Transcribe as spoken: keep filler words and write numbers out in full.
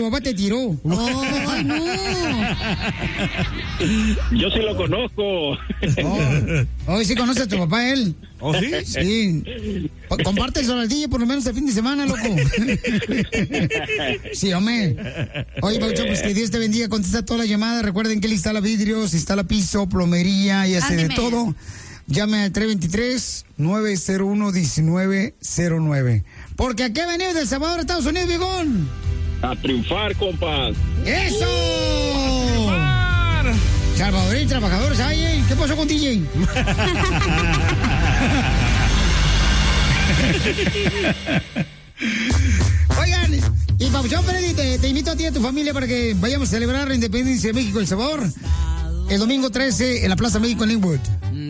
papá te tiró. ¡Ay, no! Yo sí lo conozco. Oh, oh, ¿sí conoce a tu papá, él? ¿Oh, sí? Sí. Compártelo al D J por lo menos el fin de semana, loco. Sí, hombre. Oye, Pauchón, pues que Dios te bendiga. Contesta todas las llamadas. Recuerden que él instala vidrios, instala piso, plomería y hace de todo. Llame al tres dos tres, nueve cero uno, uno nueve cero nueve. Porque aquí venimos del Salvador, Estados Unidos, viejón. A triunfar, compas. ¡Eso! Salvadoreños trabajadores, ay, ¿eh? ¿Qué pasó con D J? Oigan, y Papuchón Freddy, te, te invito a ti y a tu familia para que vayamos a celebrar la independencia de México y El Salvador el domingo trece en la Plaza México en Linwood.